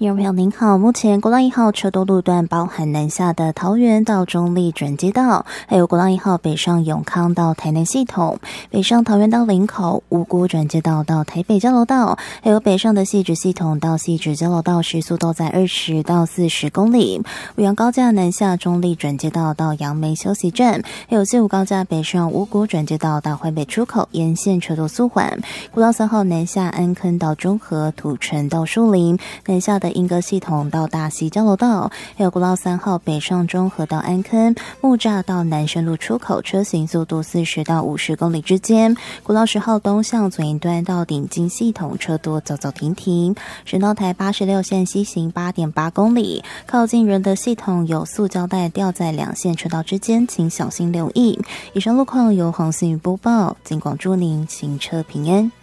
听众朋友您好，目前国道1号车多路段包含南下的桃园到中坜转接道，还有国道1号北上永康到台南系统，北上桃园到林口、五股转接道到台北交流道，还有北上的汐止系统到汐止交流道时速都在20到40公里。五杨高架南下中坜转接道到杨梅休息站，还有西武高架北上五股转接道到淮北出口沿线车多速缓。国道3号南下安坑到中和、土城到树林，南下的莺歌系统到大溪交流道，还有国道3号北上中和到安坑、木栅到南深路出口，车行速度40到50公里之间。国道10号东向左营端到顶金系统车多走走停停。省道台86线西行 8.8 公里，靠近仁德系统有塑胶袋吊在两线车道之间，请小心留意。以上路况由黄信宇播报，尽管祝您行车平安。